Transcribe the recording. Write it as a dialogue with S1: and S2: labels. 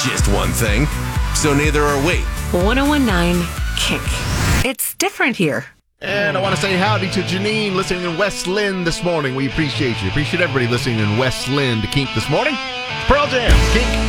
S1: just one thing. So neither are we.
S2: 1019 Kick. It's different here.
S3: And I want to say howdy to Janine listening in West Lynn this morning. We appreciate you. Appreciate everybody listening in West Lynn to Kink this morning. Pearl Jam, Kink.